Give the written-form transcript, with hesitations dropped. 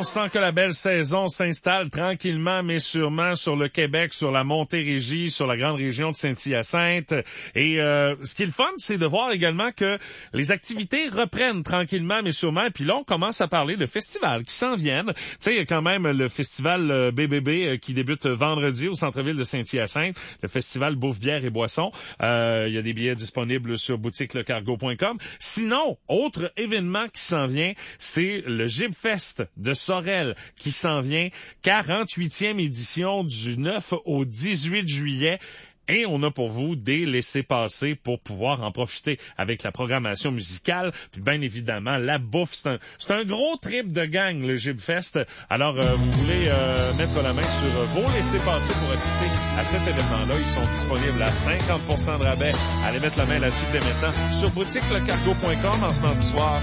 sent que la belle saison s'installe tranquillement mais sûrement sur le Québec, sur la Montérégie, sur la grande région de Saint-Hyacinthe. Et ce qui est le fun, c'est de voir également que les activités reprennent tranquillement mais sûrement. Puis là, on commence à parler de festivals qui s'en viennent. Tu sais, il y a quand même le festival BBB qui débute vendredi au centre-ville de Saint-Hyacinthe, le festival Bouffe, bière et boissons. Il y a des billets disponibles sur boutiquelecargo.com. Sinon, autre événement qui s'en vient, c'est le Gibfest de Sorel qui s'en vient. 48e édition du 9 au 18 juillet. Et on a pour vous des laissez-passer pour pouvoir en profiter avec la programmation musicale. Puis bien évidemment, la bouffe, c'est un gros trip de gang, le Gibfest. Alors, vous voulez mettre la main sur vos laissez-passer pour assister à cet événement-là. Ils sont disponibles à 50% de rabais. Allez mettre la main là-dessus dès maintenant sur boutiquelecargo.com en ce mardi soir.